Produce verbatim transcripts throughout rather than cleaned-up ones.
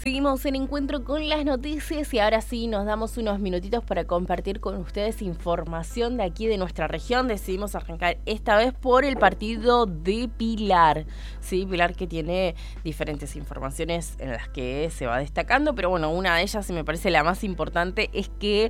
Seguimos en Encuentro con las noticias y ahora sí nos damos unos minutitos para compartir con ustedes información de aquí de nuestra región. Decidimos arrancar esta vez por el partido de Pilar. Sí, Pilar que tiene diferentes informaciones en las que se va destacando, pero bueno, una de ellas, y me parece la más importante, es que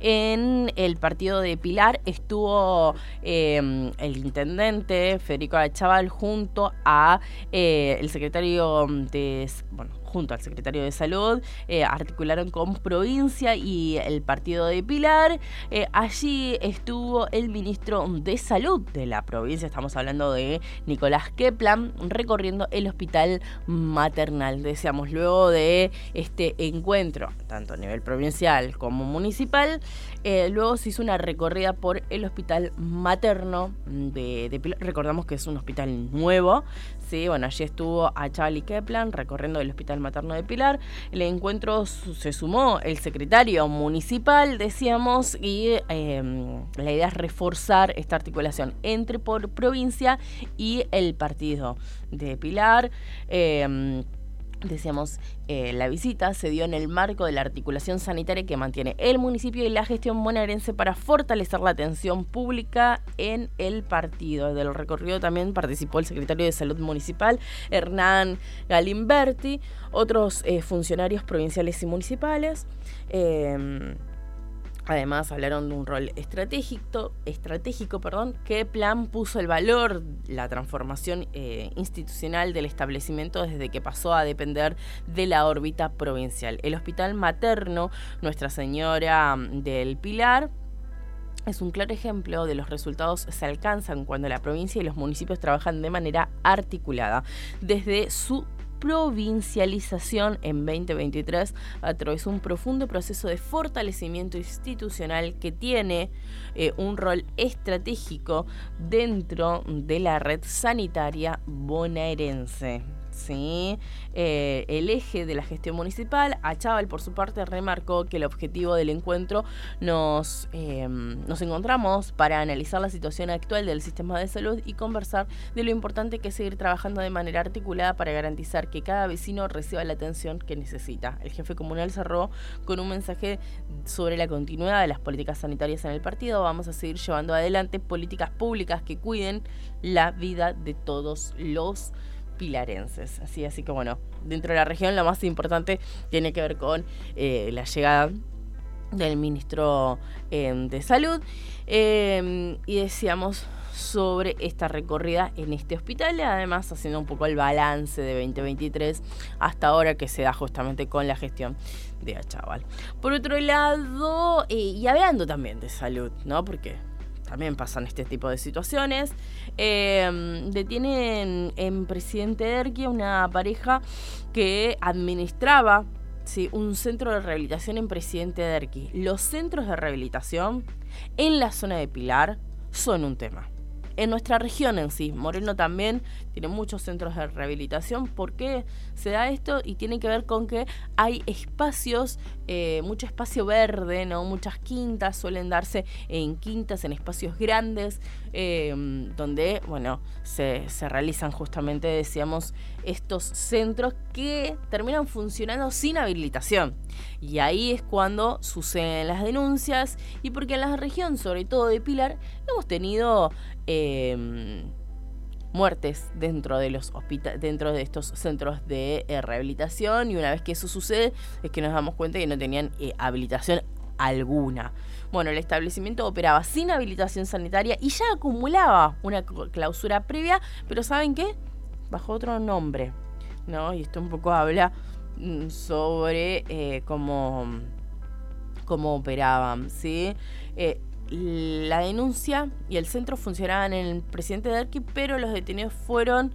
en el partido de Pilar estuvo eh, el intendente Federico Achával junto a eh, el secretario de... bueno, junto al secretario de Salud, eh, articularon con provincia y el partido de Pilar. Eh, allí estuvo el ministro de Salud de la provincia, estamos hablando de Nicolás Keplan, recorriendo el hospital maternal. Decíamos, luego de este encuentro, tanto a nivel provincial como municipal, eh, luego se hizo una recorrida por el hospital materno de, de Pilar. Recordamos que es un hospital nuevo. Sí, bueno, allí estuvo Achával y Keplan recorriendo el hospital materno de Pilar. El encuentro se sumó el secretario municipal, decíamos, y eh, la idea es reforzar esta articulación entre por provincia y el partido de Pilar. Eh, Decíamos, eh, la visita se dio en el marco de la articulación sanitaria que mantiene el municipio y la gestión bonaerense para fortalecer la atención pública en el partido. Del recorrido también participó el secretario de Salud Municipal, Hernán Galimberti, otros eh, funcionarios provinciales y municipales. Eh, Además, hablaron de un rol estratégico, estratégico perdón, que Plan puso el valor, la transformación eh, institucional del establecimiento desde que pasó a depender de la órbita provincial. El hospital materno Nuestra Señora del Pilar es un claro ejemplo de los resultados que se alcanzan cuando la provincia y los municipios trabajan de manera articulada. Desde su provincialización en veinte veintitrés atravesó un profundo proceso de fortalecimiento institucional que tiene eh, un rol estratégico dentro de la red sanitaria bonaerense. Sí, eh, el eje de la gestión municipal. Achával, por su parte, remarcó que el objetivo del encuentro nos, eh, nos encontramos para analizar la situación actual del sistema de salud y conversar de lo importante que es seguir trabajando de manera articulada para garantizar que cada vecino reciba la atención que necesita. El jefe comunal cerró con un mensaje sobre la continuidad de las políticas sanitarias en el partido. Vamos a seguir llevando adelante políticas públicas que cuiden la vida de todos los pilarenses. Así, así que bueno, dentro de la región lo más importante tiene que ver con eh, la llegada del ministro eh, de Salud eh, y decíamos sobre esta recorrida en este hospital, además haciendo un poco el balance de veinte veintitrés hasta ahora, que se da justamente con la gestión de Achával. Por otro lado, eh, y hablando también de salud, ¿no? Porque también pasan este tipo de situaciones. Eh, detienen en Presidente Derqui una pareja que administraba, sí, un centro de rehabilitación en Presidente Derqui. Los centros de rehabilitación en la zona de Pilar son un tema. En nuestra región en sí, Moreno también tiene muchos centros de rehabilitación. ¿Por qué se da esto? Y tiene que ver con que hay espacios, eh, mucho espacio verde, ¿no? Muchas quintas suelen darse en quintas, en espacios grandes, eh, donde, bueno, se, se realizan justamente, decíamos, estos centros que terminan funcionando sin habilitación. Y ahí es cuando suceden las denuncias, y porque en la región, sobre todo de Pilar, hemos tenido eh, muertes dentro de los hospita- dentro de estos centros de eh, rehabilitación, y una vez que eso sucede es que nos damos cuenta que no tenían eh, habilitación alguna. Bueno, el establecimiento operaba sin habilitación sanitaria y ya acumulaba una clausura previa, pero ¿saben qué? Bajo otro nombre, ¿no? Y esto un poco habla mm, sobre eh, cómo, cómo operaban, ¿sí? Eh, la denuncia y el centro funcionaban en el Presidente Derqui, pero los detenidos fueron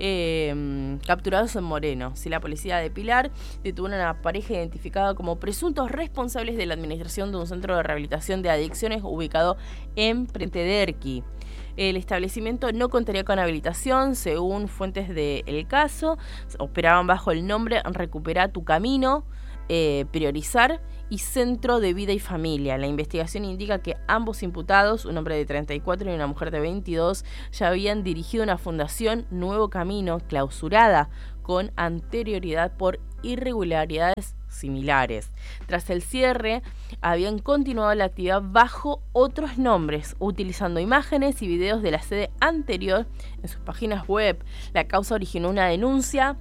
eh, capturados en Moreno. ¿Sí? La policía de Pilar detuvo a una pareja identificada como presuntos responsables de la administración de un centro de rehabilitación de adicciones ubicado en Presidente Derqui. El establecimiento no contaría con habilitación, según fuentes del caso. Operaban bajo el nombre Recupera tu Camino, eh, Priorizar y Centro de Vida y Familia. La investigación indica que ambos imputados, un hombre de treinta y cuatro y una mujer de veintidós, ya habían dirigido una fundación Nuevo Camino, clausurada con anterioridad por irregularidades similares. Tras el cierre, habían continuado la actividad bajo otros nombres, utilizando imágenes y videos de la sede anterior en sus páginas web. La causa originó una denuncia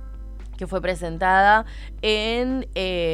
que fue presentada en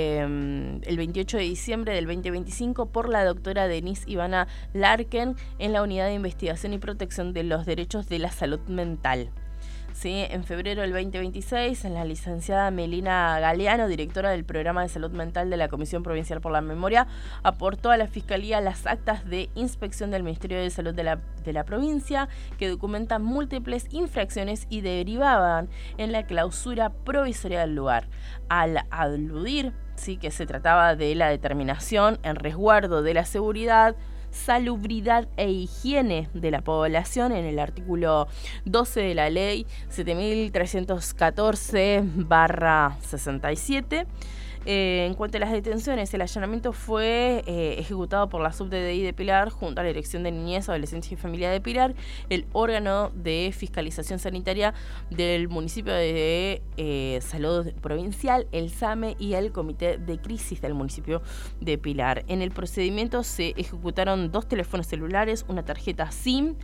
eh, el veintiocho de diciembre del veinte veinticinco por la doctora Denise Ivana Larken en la Unidad de Investigación y Protección de los Derechos de la Salud Mental. Sí, en febrero del veinte veintiséis, la licenciada Melina Galeano, directora del Programa de Salud Mental de la Comisión Provincial por la Memoria, aportó a la Fiscalía las actas de inspección del Ministerio de Salud de la, de la provincia, que documentan múltiples infracciones y derivaban en la clausura provisoria del lugar. Al aludir, sí, que se trataba de la determinación en resguardo de la seguridad, salubridad e higiene de la población en el artículo doce de la ley siete mil trescientos catorce barra sesenta y siete. Eh, en cuanto a las detenciones, el allanamiento fue eh, ejecutado por la Sub D D I de Pilar junto a la Dirección de Niñez, Adolescencia y Familia de Pilar, el órgano de fiscalización sanitaria del municipio de eh, Salud Provincial, el SAME y el Comité de Crisis del municipio de Pilar. En el procedimiento se ejecutaron dos teléfonos celulares, una tarjeta SIM,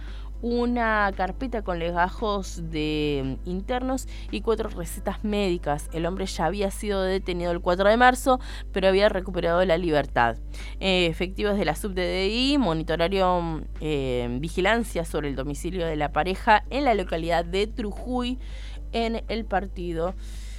una carpeta con legajos de internos y cuatro recetas médicas. El hombre ya había sido detenido el cuatro de marzo, pero había recuperado la libertad. Eh, efectivos de la Sub D D I monitoraron eh, vigilancia sobre el domicilio de la pareja en la localidad de Trujuy, en el partido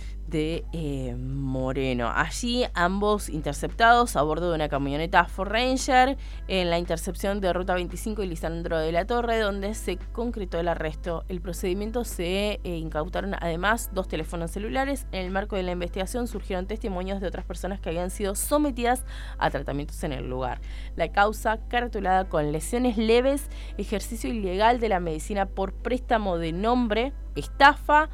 de eh, Moreno. Allí ambos interceptados a bordo de una camioneta Ford Ranger en la intercepción de Ruta veinticinco y Lisandro de la Torre, donde se concretó el arresto. El procedimiento se eh, incautaron además dos teléfonos celulares. En el marco de la investigación surgieron testimonios de otras personas que habían sido sometidas a tratamientos en el lugar. La causa, caratulada con lesiones leves, ejercicio ilegal de la medicina por préstamo de nombre, estafa,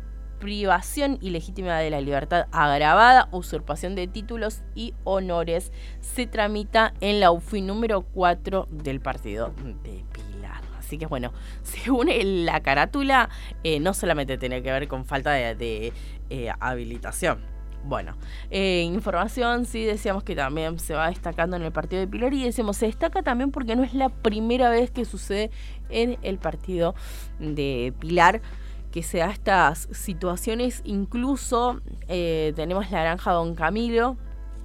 privación ilegítima de la libertad agravada, usurpación de títulos y honores, se tramita en la U F I número cuatro del partido de Pilar. Así que bueno, según la carátula, eh, no solamente tiene que ver con falta de, de eh, habilitación. Bueno, eh, información, sí, decíamos que también se va destacando en el partido de Pilar, y decimos, se destaca también porque no es la primera vez que sucede en el partido de Pilar que se da estas situaciones. Incluso eh, tenemos la granja Don Camilo,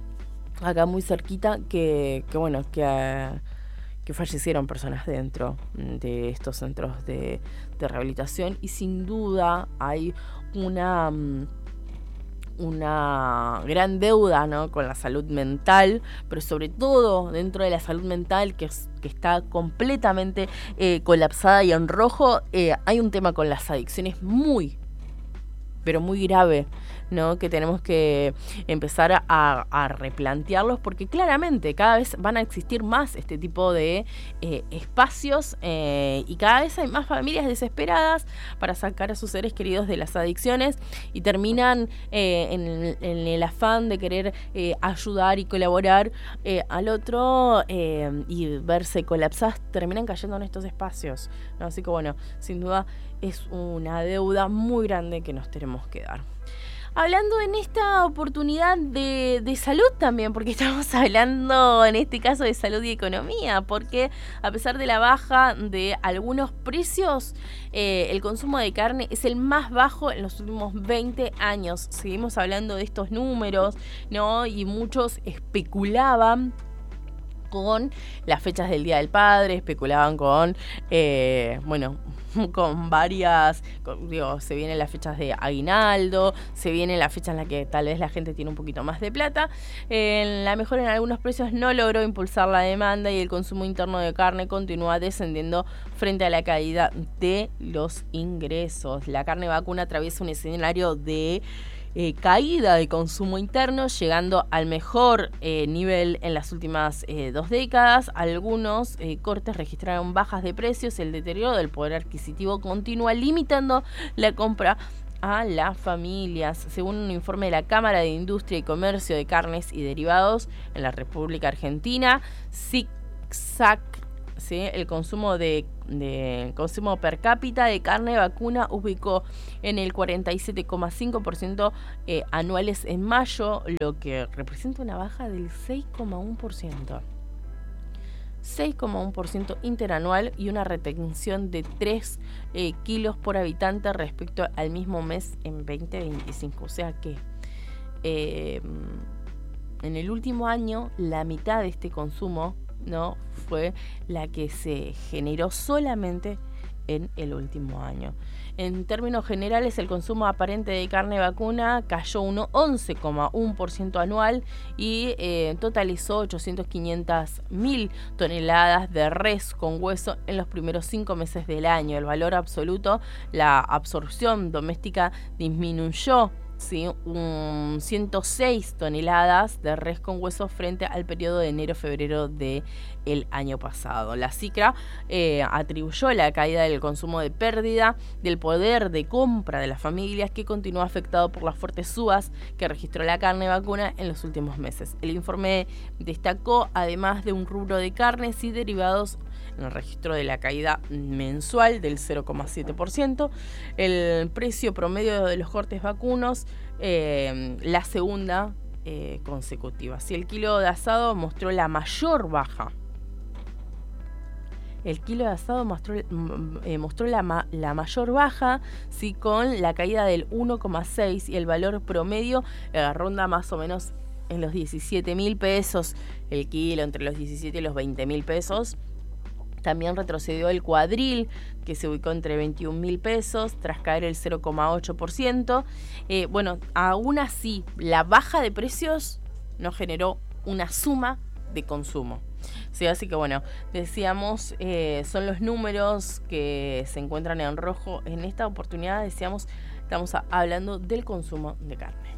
acá muy cerquita, que, que bueno, que, uh, que fallecieron personas dentro de estos centros de, de rehabilitación, y sin duda hay una... Um, una gran deuda, ¿no?, con la salud mental, pero sobre todo dentro de la salud mental que, es, que está completamente eh, colapsada y en rojo, eh, hay un tema con las adicciones muy, pero muy grave, ¿no?, que tenemos que empezar a, a replantearlos, porque claramente cada vez van a existir más este tipo de eh, espacios eh, y cada vez hay más familias desesperadas para sacar a sus seres queridos de las adicciones, y terminan eh, en, en el afán de querer eh, ayudar y colaborar eh, al otro eh, y verse colapsadas, terminan cayendo en estos espacios, ¿no? Así que bueno, sin duda es una deuda muy grande que nos tenemos que dar. Hablando en esta oportunidad de, de salud también, porque estamos hablando en este caso de salud y economía, porque a pesar de la baja de algunos precios, eh, el consumo de carne es el más bajo en los últimos veinte años. Seguimos hablando de estos números, ¿no? Y muchos especulaban con las fechas del Día del Padre, especulaban con, eh, bueno, con varias, con, digo, se vienen las fechas de aguinaldo, se vienen las fechas en las que tal vez la gente tiene un poquito más de plata. Eh, la mejora en algunos precios no logró impulsar la demanda y el consumo interno de carne continúa descendiendo frente a la caída de los ingresos. La carne vacuna atraviesa un escenario de Eh, caída de consumo interno, llegando al mejor eh, nivel en las últimas eh, dos décadas. Algunos eh, cortes registraron bajas de precios. El deterioro del poder adquisitivo continúa limitando la compra a las familias. Según un informe de la Cámara de Industria y Comercio de Carnes y Derivados en la República Argentina, SICSAC ¿sí? El consumo de, de consumo per cápita de carne vacuna ubicó en el cuarenta y siete coma cinco por ciento eh, anuales en mayo, lo que representa una baja del seis coma uno por ciento. seis coma uno por ciento interanual y una retención de tres eh, kilos por habitante respecto al mismo mes en veinte veinticinco. O sea que eh, en el último año la mitad de este consumo, ¿no?, fue la que se generó solamente en el último año. En términos generales, el consumo aparente de carne vacuna cayó un once coma uno por ciento anual y eh, totalizó ochocientas quinientas mil toneladas de res con hueso en los primeros cinco meses del año. El valor absoluto, la absorción doméstica disminuyó, ¿sí?, un ciento seis toneladas de res con hueso frente al periodo de enero-febrero del año pasado. La CICRA eh, atribuyó la caída del consumo de pérdida del poder de compra de las familias, que continúa afectado por las fuertes subas que registró la carne vacuna en los últimos meses. El informe destacó, además de un rubro de carnes y derivados en el registro de la caída mensual del cero coma siete por ciento, el precio promedio de los cortes vacunos, eh, la segunda eh, consecutiva. Si el kilo de asado mostró la mayor baja, el kilo de asado mostró, eh, mostró la, ma, la mayor baja, sí, con la caída del uno coma seis, y el valor promedio eh, ronda más o menos en los diecisiete mil pesos el kilo, entre los diecisiete y los veinte mil pesos. También retrocedió el cuadril, que se ubicó entre veintiún mil pesos, tras caer el cero coma ocho por ciento. Eh, bueno, aún así, la baja de precios no generó una suma de consumo. Sí, así que bueno, decíamos, eh, son los números que se encuentran en rojo. En esta oportunidad, decíamos, estamos a, hablando del consumo de carne.